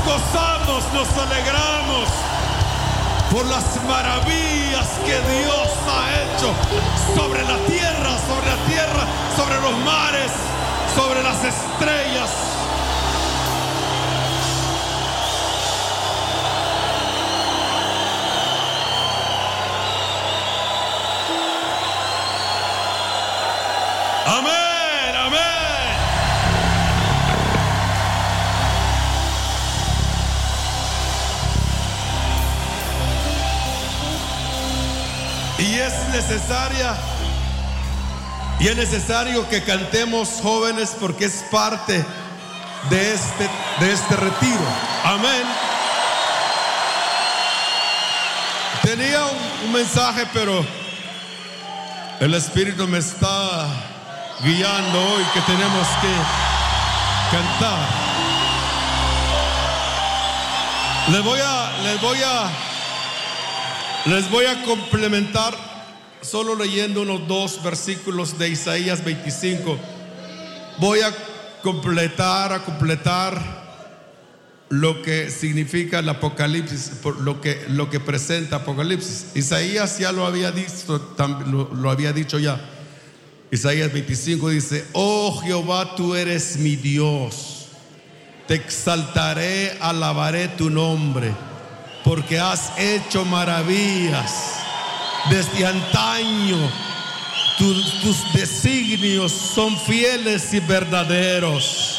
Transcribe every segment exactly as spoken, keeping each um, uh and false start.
gozamos, nos alegramos por las maravillas que Dios ha hecho sobre la tierra, sobre la tierra, sobre los mares, sobre las estrellas. Amén, amén. Y es necesaria, y es necesario que cantemos, jóvenes, porque es parte de este, de este retiro. Amén. Tenía un, un mensaje, pero el Espíritu me está guiando hoy que tenemos que cantar. Les voy a, les voy a, les voy a complementar solo leyendo unos dos versículos de Isaías veinticinco. Voy a completar, a completar lo que significa el Apocalipsis, lo que, lo que presenta Apocalipsis. Isaías ya lo había dicho, lo, lo había dicho ya. Isaías veinticinco dice: oh Jehová, tú eres mi Dios, te exaltaré, alabaré tu nombre, porque has hecho maravillas desde antaño. Tu, tus designios son fieles y verdaderos.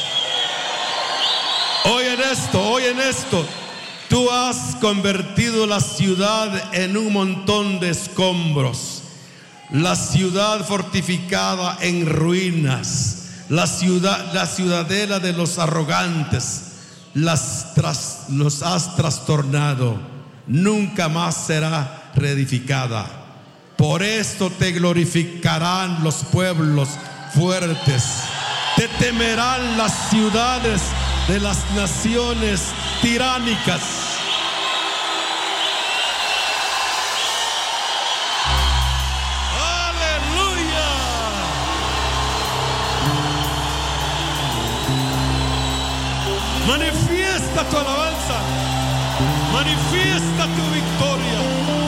Oyen esto, oyen esto. Tú has convertido la ciudad en un montón de escombros, la ciudad fortificada en ruinas, la ciudad, la ciudadela de los arrogantes. Las tras, los has trastornado, nunca más será reedificada. Por esto te glorificarán los pueblos fuertes, te temerán las ciudades de las naciones tiránicas. ¡Aleluya! Manifiesta tu alabanza, manifiesta tu victoria.